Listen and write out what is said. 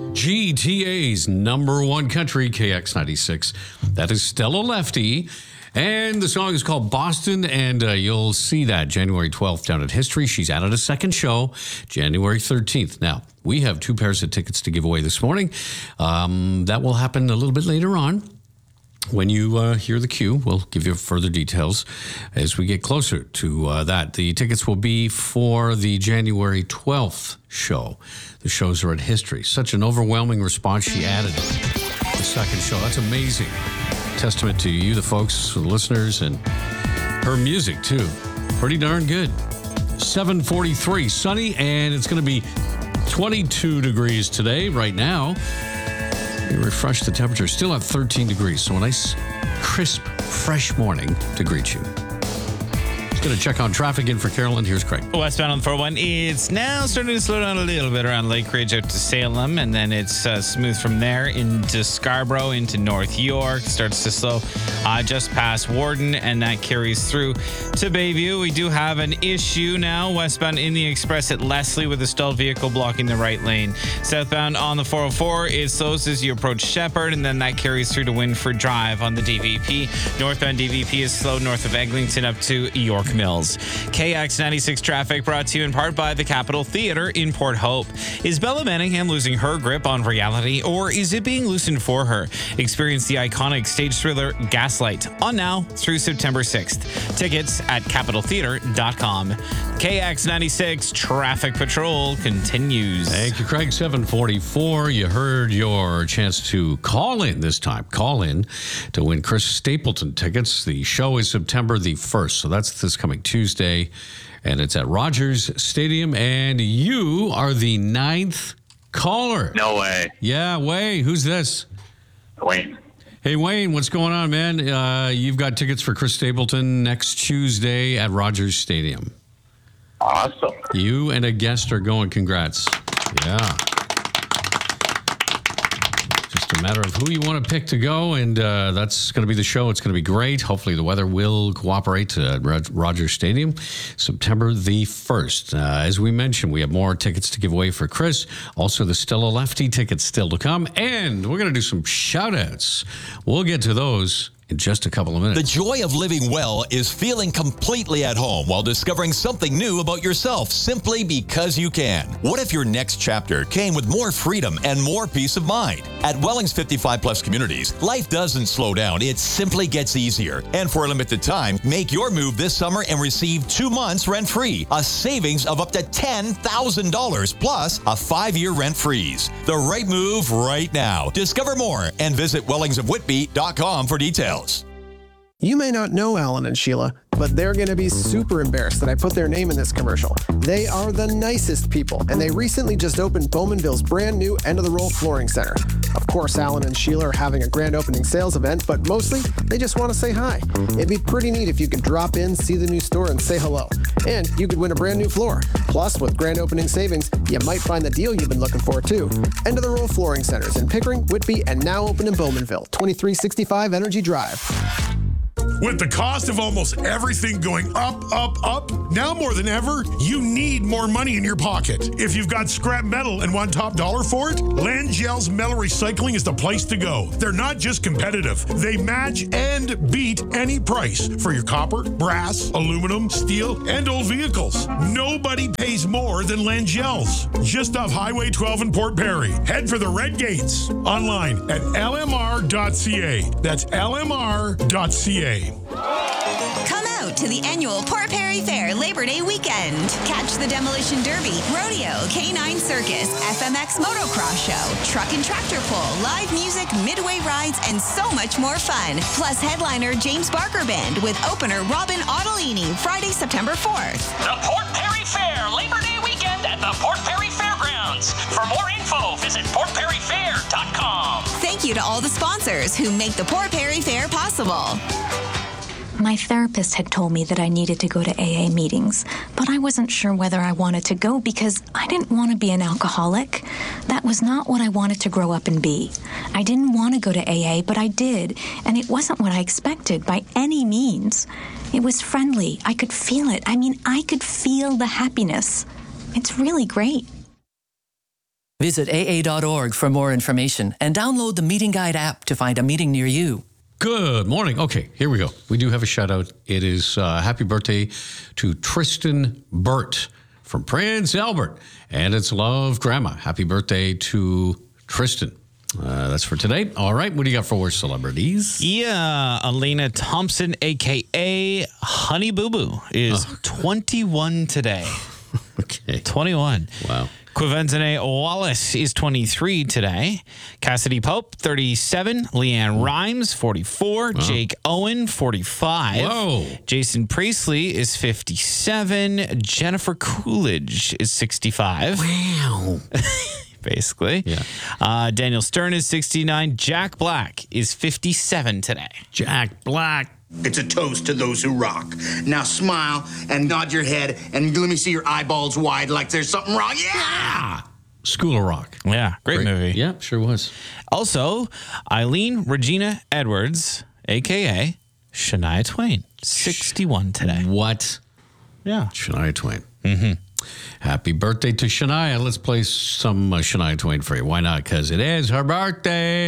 GTA's number one country, KX96. That is Stella Lefty. And the song is called Boston, and you'll see that January 12th down at History. She's added a second show, January 13th. Now, we have 2 pairs of tickets to give away this morning. That will happen a little bit later on. When you hear the cue, we'll give you further details as we get closer to that. The tickets will be for the January 12th show. The shows are at History. Such an overwhelming response. She added the second show. That's amazing. Testament to you, the folks, the listeners, and her music, too. Pretty darn good. 7:43, sunny, and it's going to be 22 degrees today, right now. We refresh the temperature, still at 13 degrees. So a nice, crisp, fresh morning to greet you. Going to check on traffic in for Carolyn. Here's Craig. Westbound on the 401. It's now starting to slow down a little bit around Lake Ridge out to Salem, and then it's smooth from there into Scarborough, into North York. Starts to slow just past Warden, and that carries through to Bayview. We do have an issue now westbound in the Express at Leslie with a stalled vehicle blocking the right lane. Southbound on the 404, it slows as you approach Shepherd, and then that carries through to Winford Drive on the DVP. Northbound DVP is slow north of Eglinton up to York Mills. KX96 traffic brought to you in part by the Capitol Theatre in Port Hope. Is Bella Manningham losing her grip on reality, or is it being loosened for her? Experience the iconic stage thriller Gaslight on now through September 6th. Tickets at capitoltheatre.com. KX96 Traffic Patrol continues. Thank you, Craig. 7:44. You heard your chance to call in this time. Call in to win Chris Stapleton tickets. The show is September the 1st, so that's this coming Tuesday, and it's at Rogers Stadium, and you are the 9th caller. No way. Yeah, Wayne. Who's this? Wayne. Hey, Wayne, what's going on, man? You've got tickets for Chris Stapleton next Tuesday at Rogers Stadium. Awesome. You and a guest are going. Congrats. Yeah. Just a matter of who you want to pick to go, and that's going to be the show. It's going to be great. Hopefully the weather will cooperate at Rogers Stadium, September the 1st. As we mentioned, we have more tickets to give away for Chris. Also, the Stella Lefty tickets still to come, and we're going to do some shout-outs. We'll get to those in just a couple of minutes. The joy of living well is feeling completely at home while discovering something new about yourself simply because you can. What if your next chapter came with more freedom and more peace of mind? At Welling's 55 Plus Communities, life doesn't slow down, it simply gets easier. And for a limited time, make your move this summer and receive 2 months rent-free, a savings of up to $10,000 plus a 5-year rent freeze. The right move right now. Discover more and visit wellingsofwhitby.com for details. You may not know Alan and Sheila, but they're going to be super embarrassed that I put their name in this commercial. They are the nicest people, and they recently just opened Bowmanville's brand new end-of-the-roll flooring center. Of course, Alan and Sheila are having a grand opening sales event, but mostly, they just want to say hi. It'd be pretty neat if you could drop in, see the new store, and say hello. And you could win a brand new floor. Plus, with grand opening savings, you might find the deal you've been looking for, too. End-of-the-roll flooring centers in Pickering, Whitby, and now open in Bowmanville, 2365 Energy Drive. With the cost of almost everything going up, now more than ever, you need more money in your pocket. If you've got scrap metal and want top dollar for it, Langell's Metal Recycling is the place to go. They're not just competitive. They match and beat any price for your copper, brass, aluminum, steel, and old vehicles. Nobody pays more than Langell's. Just off Highway 12 in Port Perry. Head for the Red Gates. Online at lmr.ca. That's lmr.ca. Come out to the annual Port Perry Fair Labor Day weekend. Catch the Demolition Derby, Rodeo, K9 Circus, FMX Motocross Show, Truck and Tractor Pull, live music, midway rides, and so much more fun. Plus headliner James Barker Band with opener Robin Ottolini, Friday, September 4th. The Port Perry Fair Labor Day weekend at the Port Perry Fairgrounds. For more info, visit portperryfair.com. Thank you to all the sponsors who make the Port Perry Fair possible. My therapist had told me that I needed to go to AA meetings, but I wasn't sure whether I wanted to go because I didn't want to be an alcoholic. That was not what I wanted to grow up and be. I didn't want to go to AA, but I did, and it wasn't what I expected by any means. It was friendly. I could feel it. I could feel the happiness. It's really great. Visit AA.org for more information and download the Meeting Guide app to find a meeting near you. Good morning. Okay, here we go. We do have a shout out. It is happy birthday to Tristan Burt from Prince Albert. And it's Love Grandma. Happy birthday to Tristan. That's for today. All right, what do you got for celebrities? Yeah, Elena Thompson, a.k.a. Honey Boo Boo, is 21 today. Okay. 21. Wow. Quiventine Wallace is 23 today. Cassidy Pope, 37. Leanne Rimes, 44. Jake Owen, 45. Whoa. Jason Priestley is 57. Jennifer Coolidge is 65. Wow. Basically. Yeah. Daniel Stern is 69. Jack Black is 57 today. Jack Black. It's a toast to those who rock. Now smile and nod your head and let me see your eyeballs wide like there's something wrong. Yeah! School of Rock. Yeah, great movie. Yeah, sure was. Also, Eileen Regina Edwards, a.k.a. Shania Twain, 61 today. What? Yeah. Shania Twain. Mm-hmm. Happy birthday to Shania. Let's play some Shania Twain for you. Why not? Because it is her birthday.